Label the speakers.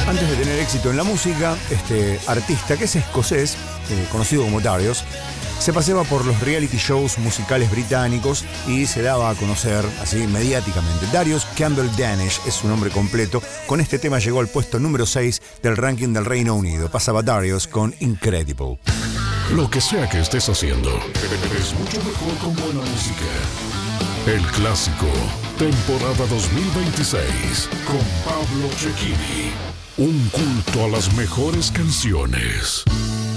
Speaker 1: Antes de tener éxito en la música, este artista, que es escocés, conocido como Darius, se paseaba por los reality shows musicales británicos y se daba a conocer así mediáticamente. Darius Campbell Danish es su nombre completo. Con este tema llegó al puesto número 6 del ranking del Reino Unido. Pasaba Darius con Incredible.
Speaker 2: Lo que sea que estés haciendo, es mucho mejor con buena música. El Clásico, temporada 2026, con Pablo Cecchini. Un culto a las mejores canciones.